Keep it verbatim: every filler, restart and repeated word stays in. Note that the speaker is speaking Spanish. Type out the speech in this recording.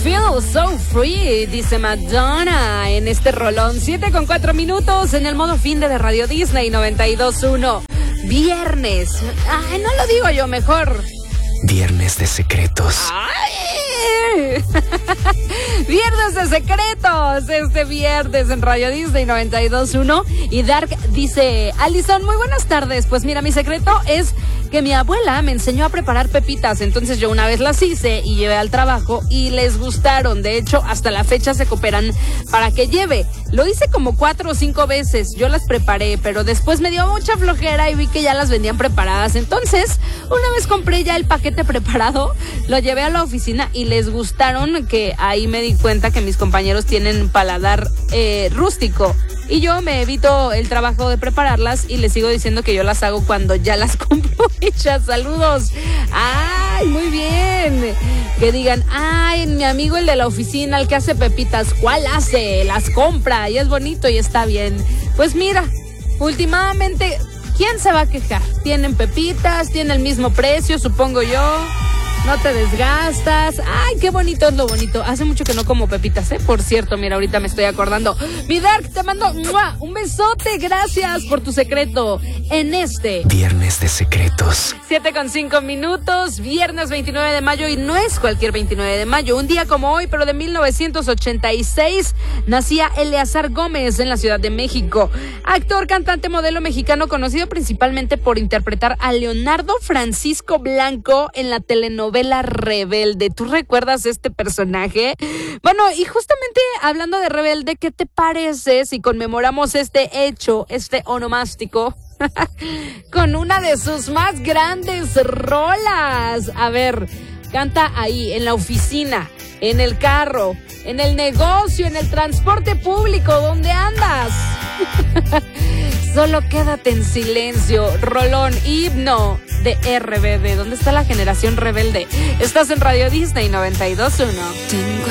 Feel So Free, dice Madonna en este rolón. Siete con cuatro minutos en el modo fin de, de Radio Disney noventa y dos punto uno. Viernes. Ay, no lo digo yo, mejor. Viernes de secretos. Ay. Viernes de secretos. Este viernes en Radio Disney noventa y dos punto uno. Y Dark dice: Alison, muy buenas tardes. Pues mira, mi secreto es que mi abuela me enseñó a preparar pepitas, entonces yo una vez las hice y llevé al trabajo y les gustaron. De hecho, hasta la fecha se cooperan para que lleve. Lo hice como cuatro o cinco veces, yo las preparé, pero después me dio mucha flojera y vi que ya las vendían preparadas. Entonces, una vez compré ya el paquete preparado, lo llevé a la oficina y les gustaron, que ahí me di cuenta que mis compañeros tienen paladar eh, rústico. Y yo me evito el trabajo de prepararlas y les sigo diciendo que yo las hago cuando ya las compro hechas. Saludos. Ay, muy bien. Que digan: ay, mi amigo el de la oficina, el que hace pepitas, ¿cuál hace? Las compra y es bonito y está bien. Pues mira, últimamente, ¿quién se va a quejar? Tienen pepitas, tienen el mismo precio, supongo yo. No te desgastas. Ay, qué bonito es lo bonito. Hace mucho que no como pepitas, ¿eh? Por cierto, mira, ahorita me estoy acordando. Mi Dark, te mando ¡mua! Un besote. Gracias por tu secreto en este Viernes de secretos. Siete con cinco minutos. Viernes veintinueve de mayo. Y no es cualquier veintinueve de mayo. Un día como hoy, pero de mil novecientos ochenta y seis, nacía Eleazar Gómez en la Ciudad de México. Actor, cantante, modelo mexicano, conocido principalmente por interpretar a Leonardo Francisco Blanco en la telenovela Rebelde. ¿Tú recuerdas este personaje? Bueno, y justamente hablando de Rebelde, ¿qué te parece si conmemoramos este hecho, este onomástico, con una de sus más grandes rolas? A ver, canta ahí, en la oficina, en el carro, en el negocio, en el transporte público, ¿dónde andas? Solo quédate en silencio. Rolón, himno de R B D. ¿Dónde está la generación rebelde? Estás en Radio Disney noventa y dos punto uno. Tengo